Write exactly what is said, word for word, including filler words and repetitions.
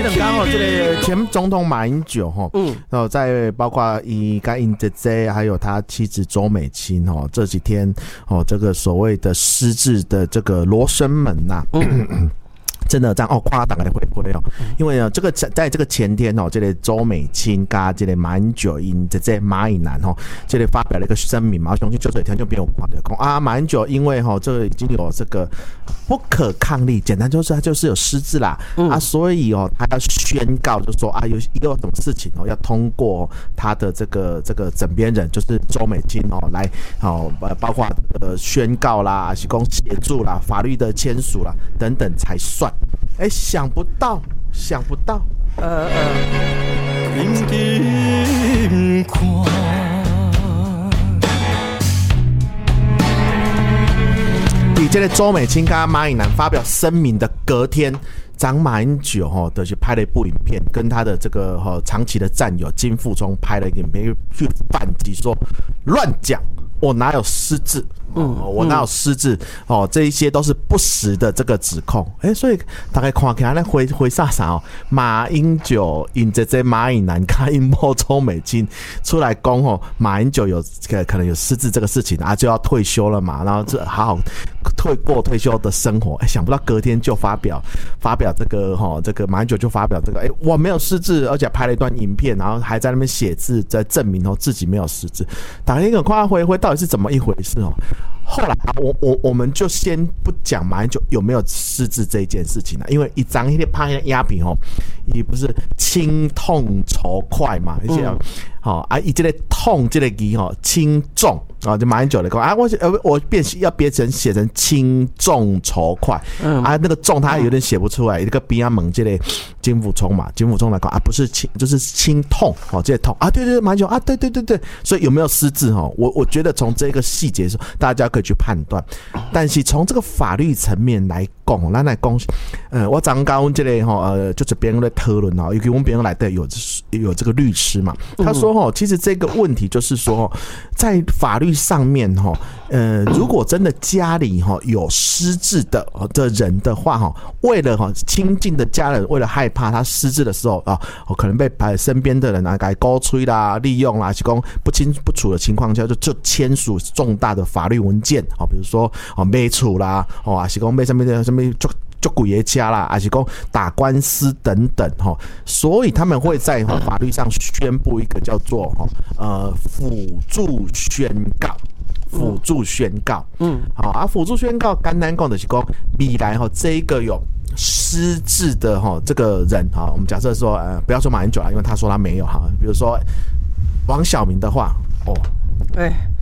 两天哦，这个前总统马英九哈，嗯，然后在包括以甘英姐姐还有他妻子周美青哦，这几天哦，这个所谓的失智的这个罗生门呐、啊。嗯真的这样哦，夸大家的回馈哦，因为呢，这个在这个前天哦，这个周美青跟这个马英九因这这马英男哦，这个发表了一个声明嘛，我相信就这天就没有看到讲啊，马英九因为哈、哦、这个已经有这个不可抗力，简单就是他就是有失智啦、嗯、啊，所以哦他要宣告就说啊有一个什么事情哦要通过他的这个这个枕边人就是周美青哦来哦包括呃宣告啦，提供协助啦，法律的签署啦等等才算。哎，想不到，想不到，呃呃。以这个周美青跟马英男发表声明的隔天，张马英九哈的去拍了一部影片，跟他的这个哈长期的战友金富聪拍了一个影片去反击说乱讲。我哪有失智？嗯，我哪有失智？哦，这一些都是不实的这个指控。哎、欸，所以大概看起来回回啥啥哦，马英九引这这马英男跟因某周美青出来讲哦，马英九有可能有失智这个事情啊，就要退休了嘛，然后就好好退过退休的生活。哎、欸，想不到隔天就发表发表这个哈、哦，这个马英九就发表这个，哎、欸，我没有失智，而且拍了一段影片，然后还在那边写字，在证明哦自己没有失智。打开一个夸回回到。到底是怎么一回事哦？后来我我我们就先不讲马英九有没有失智这一件事情了，因为一张那个拍的鸦片哦，也不是轻痛仇快嘛，而且好、嗯、啊，一这个痛这个字哦，轻重啊，就马英九的讲啊，我呃我变要变成写成轻重仇快，嗯啊，那个重他有点写不出来，一个边啊猛这个金富聪嘛，金富聪来讲啊，不是轻就是轻痛哦，这个痛啊，对对对，马英九啊，对对对对，所以有没有失智哦？我我觉得从这个细节上，大家可以去判断，但是从这个法律层面来讲，咱来讲，呃，我刚刚这里哈，呃，就是别人在讨论哈，尤其我们别人来的有有这个律师嘛，他说哈，其实这个问题就是说，在法律上面哈，呃，如果真的家里哈有失智的的人的话哈，为了哈亲近的家人，为了害怕他失智的时候啊，可能被身边的人啊给勾吹啦、利用啦，是讲不清不楚的情况下，就就签署重大的法律文件啊，比如说哦买厝啦，哦还是讲买什么的什么就。就贵的家啦，还是讲打官司等等哈，所以他们会在法律上宣布一个叫做呃辅助宣告，辅助宣告，嗯，好啊，辅助宣告简单讲就是讲未来哈这一个有失智的哈这个人哈，我们假设说呃不要说马英九啦，因为他说他没有哈，比如说王小明的话哦， 哎。